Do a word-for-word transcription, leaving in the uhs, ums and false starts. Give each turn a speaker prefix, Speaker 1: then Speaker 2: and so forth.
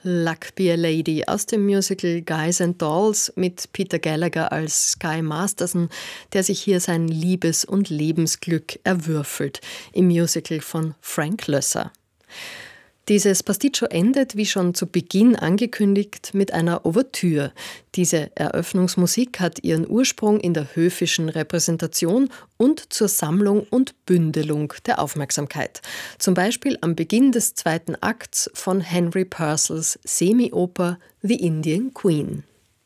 Speaker 1: Luck Be a Lady aus dem Musical Guys and Dolls mit Peter Gallagher als Sky Masterson, der sich hier sein Liebes- und Lebensglück erwürfelt im Musical von Frank Loesser. Dieses Pasticcio endet, wie schon zu Beginn angekündigt, mit einer Ouvertüre. Diese Eröffnungsmusik hat ihren Ursprung in der höfischen Repräsentation und zur Sammlung und Bündelung der Aufmerksamkeit. Zum Beispiel am Beginn des zweiten Akts von Henry Purcells Semi-Oper The Indian Queen.